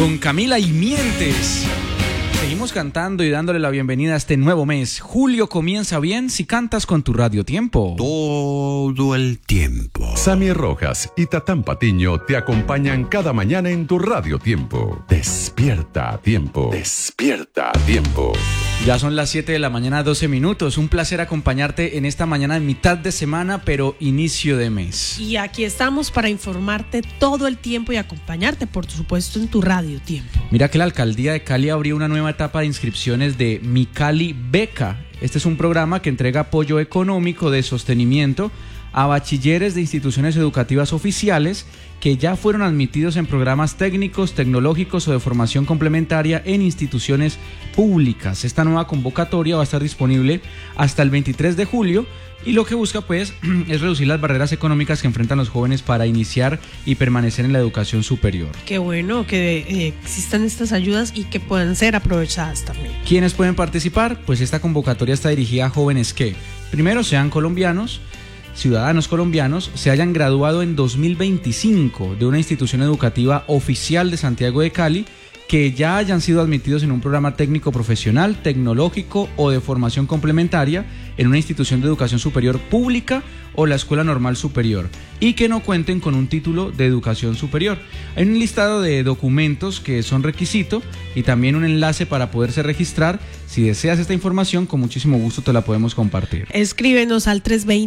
con Camila y Mientes. Seguimos cantando y dándole la bienvenida a este nuevo mes. Julio comienza bien si cantas con tu Radio Tiempo. Todo el tiempo. Sammy Rojas y Tatán Patiño te acompañan cada mañana en tu Radio Tiempo. Despierta a tiempo. Despierta a tiempo. Ya son las 7 de la mañana, 12 minutos. Un placer acompañarte en esta mañana de mitad de semana, pero inicio de mes. Y aquí estamos para informarte todo el tiempo y acompañarte, por supuesto, en tu Radio Tiempo. Mira que la Alcaldía de Cali abrió una nueva etapa de inscripciones de Mi Cali Beca. Este es un programa que entrega apoyo económico de sostenimiento a bachilleres de instituciones educativas oficiales que ya fueron admitidos en programas técnicos, tecnológicos o de formación complementaria en instituciones públicas. Esta nueva convocatoria va a estar disponible hasta el 23 de julio y lo que busca pues es reducir las barreras económicas que enfrentan los jóvenes para iniciar y permanecer en la educación superior. Qué bueno que existan estas ayudas y que puedan ser aprovechadas también. ¿Quiénes pueden participar? Pues esta convocatoria está dirigida a jóvenes que primero sean colombianos, ciudadanos colombianos, se hayan graduado en 2025 de una institución educativa oficial de Santiago de Cali, que ya hayan sido admitidos en un programa técnico profesional, tecnológico o de formación complementaria en una institución de educación superior pública o la Escuela Normal Superior y que no cuenten con un título de educación superior. Hay un listado de documentos que son requisito y también un enlace para poderse registrar. Si deseas esta información, con muchísimo gusto te la podemos compartir. Escríbenos al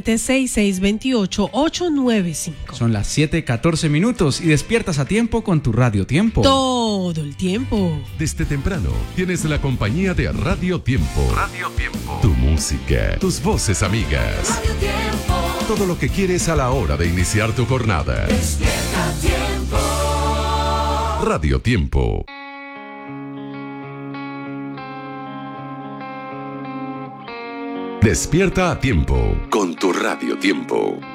320-6628-895. Son las 7:14 minutos y despiertas a tiempo con tu Radio Tiempo. Todo el tiempo. Desde temprano tienes la compañía de Radio Tiempo. Radio Tiempo. Tu música, tus voces amigas. Radio Tiempo. Todo lo que quieres a la hora de iniciar tu jornada. Despierta a tiempo. Radio Tiempo. Despierta a tiempo con tu Radio Tiempo.